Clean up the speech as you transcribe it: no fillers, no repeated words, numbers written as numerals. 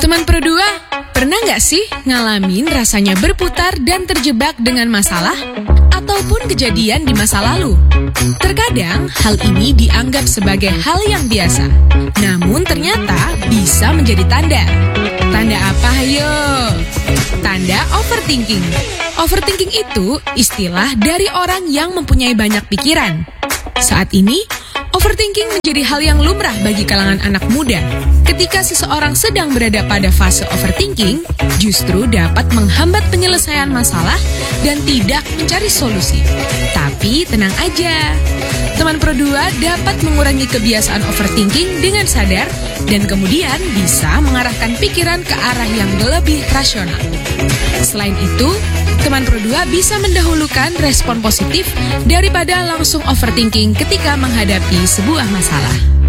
Teman Pro 2, pernah nggak sih ngalamin rasanya berputar dan terjebak dengan masalah? Ataupun kejadian di masa lalu? Terkadang hal ini dianggap sebagai hal yang biasa. Namun ternyata bisa menjadi tanda. Tanda apa ayo? Tanda overthinking. Overthinking itu istilah dari orang yang mempunyai banyak pikiran. Saat ini, overthinking menjadi hal yang lumrah bagi kalangan anak muda. Ketika seseorang sedang berada pada fase overthinking, justru dapat menghambat penyelesaian masalah dan tidak mencari solusi. Tapi tenang aja, teman Pro 2 dapat mengurangi kebiasaan overthinking dengan sadar dan kemudian bisa mengarahkan pikiran ke arah yang lebih rasional. Selain itu, teman Pro 2 bisa mendahulukan respon positif daripada langsung overthinking ketika menghadapi sebuah masalah.